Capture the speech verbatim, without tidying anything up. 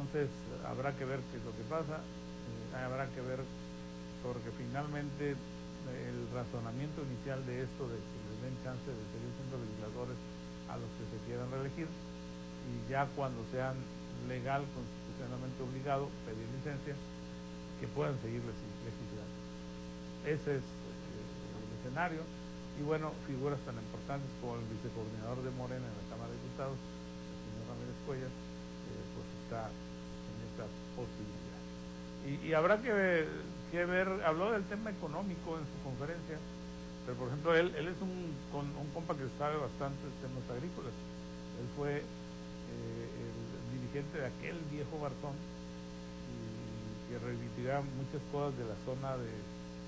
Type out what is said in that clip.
entonces habrá que ver qué es lo que pasa, eh, habrá que ver, porque finalmente el razonamiento inicial de esto, de que les den chance de seguir siendo legisladores a los que se quieran reelegir, y ya cuando sean legal, constitucionalmente obligado, pedir licencia, que puedan seguir legislando. Ese es eh, el escenario. Y bueno, figuras tan importantes como el vicecoordinador de Morena en la Cámara de Diputados, el señor Ramírez Cuellar, eh, pues está en esa posibilidad. Y, y habrá que, que ver, habló del tema económico en su conferencia, pero por ejemplo, él, él es un, con, un compa que sabe bastante de temas agrícolas. Él fue eh, el dirigente de aquel viejo Barzón, y que reivindicaba muchas cosas de la zona de